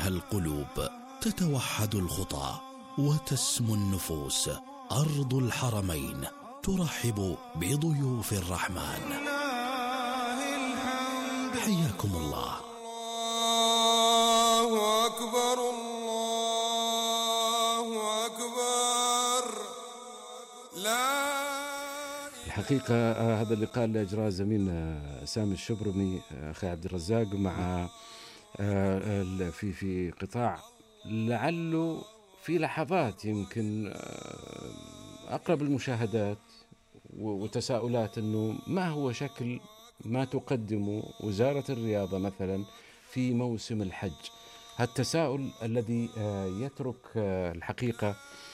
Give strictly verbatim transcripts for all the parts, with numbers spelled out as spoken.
فيها القلوب، تتوحد الخطى وتسمو النفوس. أرض الحرمين ترحب بضيوف الرحمن. حياكم الله. الله أكبر الله أكبر. لا الحقيقة هذا اللقاء اللي أجراه زميلنا سامي الشبرمي أخي عبد الرزاق مع في في قطاع لعله في لحظات يمكن أقرب المشاهدات وتساؤلات أنه ما هو شكل ما تقدمه وزارة الرياضة مثلا في موسم الحج. هالتساؤل الذي يترك الحقيقة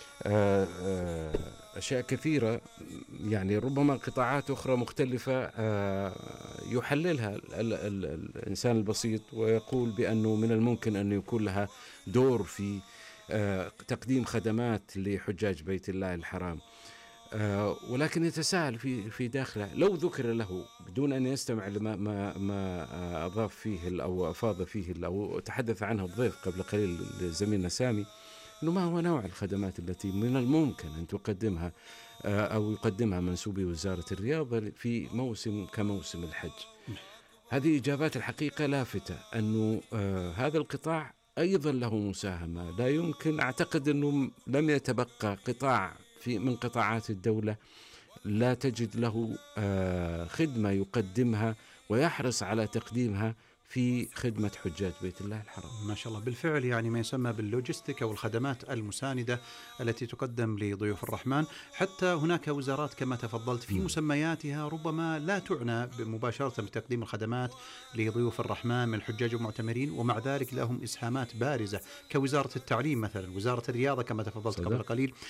أشياء كثيرة، يعني ربما قطاعات أخرى مختلفة يحللها الإنسان البسيط ويقول بأنه من الممكن أن يكون لها دور في تقديم خدمات لحجاج بيت الله الحرام، ولكن يتساءل في في داخله لو ذكر له بدون أن يستمع لما ما ما أضاف فيه أو أفاض فيه أو تحدث عنه الضيف قبل قليل زميلنا سامي، إنه ما هو نوع الخدمات التي من الممكن أن تقدمها أو يقدمها منسوبي وزارة الرياضة في موسم كموسم الحج. هذه إجابات الحقيقة لافتة، أنه هذا القطاع أيضا له مساهمة. لا يمكن أعتقد أنه لم يتبقى قطاع في من قطاعات الدولة لا تجد له خدمة يقدمها ويحرص على تقديمها في خدمة حجاج بيت الله الحرام. ما شاء الله، بالفعل يعني ما يسمى باللوجستيك أو الخدمات المساندة التي تقدم لضيوف الرحمن. حتى هناك وزارات كما تفضلت في مسمياتها ربما لا تعنى مباشرة بتقديم الخدمات لضيوف الرحمن من الحجاج والمعتمرين، ومع ذلك لهم إسهامات بارزة كوزارة التعليم مثلا، وزارة الرياضة كما تفضلت قبل قليل،